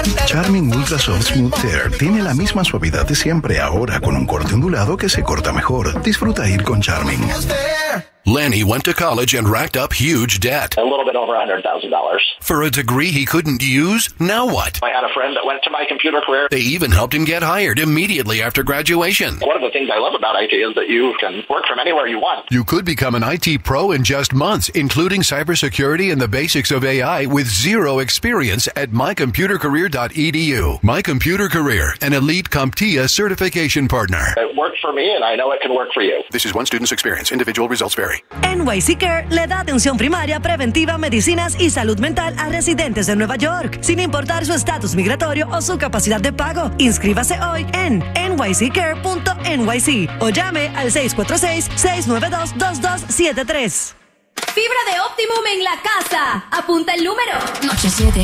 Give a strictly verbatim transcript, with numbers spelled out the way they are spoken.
Charming Ultra Soft Smooth Tear tiene la misma suavidad de siempre, ahora con un corte ondulado que se corta mejor. Disfruta ir con Charming. Lenny went to college and racked up huge debt. A little bit over one hundred thousand dollars. For a degree he couldn't use? Now what? I had a friend that went to My Computer Career. They even helped him get hired immediately after graduation. One of the things I love about I T is that you can work from anywhere you want. You could become an I T pro in just months, including cybersecurity and the basics of A I with zero experience at my computer career dot e d u. My Computer Career, an elite CompTIA certification partner. It worked for me, and I know it can work for you. This is one student's experience. Individual results vary. N Y C Care le da atención primaria, preventiva, medicinas y salud mental a residentes de Nueva York, sin importar su estatus migratorio o su capacidad de pago. Inscríbase hoy en n y c care punto n y c o llame al seis cuatro seis, seis nueve dos, dos dos siete tres. Fibra de Optimum en la casa. Apunta el número. Noche siete.